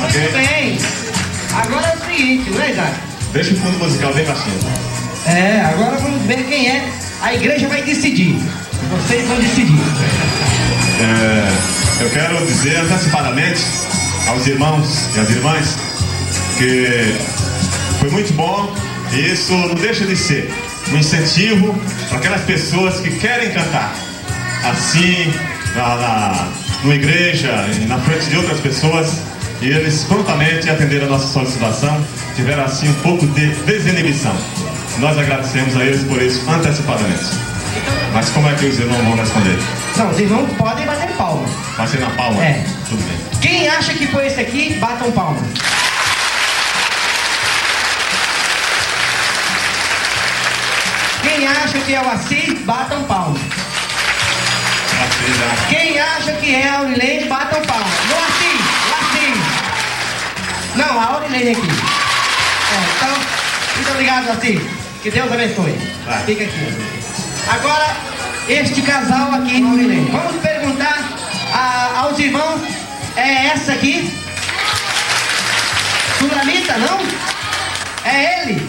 Tudo bem. Agora é o seguinte, não é, Isaac? Deixa o fundo musical bem baixinho. Agora vamos ver quem é. A igreja vai decidir. Vocês vão decidir. Eu quero dizer antecipadamente aos irmãos e às irmãs que foi muito bom e isso não deixa de ser um incentivo para aquelas pessoas que querem cantar assim numa igreja e na frente de outras pessoas, e eles prontamente atenderam a nossa solicitação, tiveram assim um pouco de desinibição. Nós agradecemos a eles por isso antecipadamente. Mas como é que os irmãos vão responder? Não, os irmãos podem bater palma. Vai ser na palma? Tudo bem. Quem acha que foi esse aqui, batam palma. Quem acha que é o Assis, batam palma. Quem acha que é a Aurilene, batam palma. No Assis, o Assis. Não, a Aurilene aqui. Então, muito obrigado, Assis. Que Deus abençoe. Fica aqui. Agora, este casal aqui, Aurilene. Vamos perguntar aos irmãos, é essa aqui? Sulamita, não? É ele?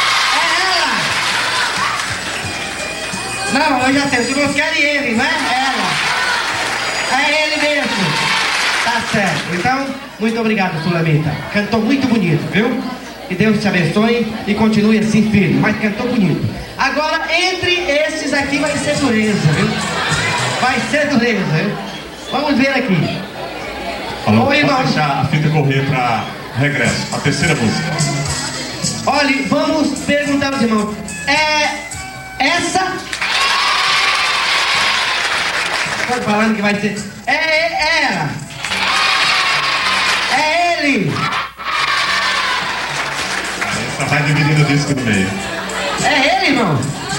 Não, eu já sei, os irmãos querem ele, não é? Ela. É ele mesmo. Tá certo. Então, muito obrigado, Sulamita. Cantou muito bonito, viu? Que Deus te abençoe e continue assim firme. Mas cantou bonito. Agora, entre esses aqui vai ser dureza, viu? Vai ser dureza, viu? Vamos ver aqui. Pode deixar a fita correr para regresso. A terceira música. Olha, vamos perguntar aos irmãos. É essa? Estou falando que vai ser. É ela. É ele. Só vai dividindo o disco no meio. É ele, irmão.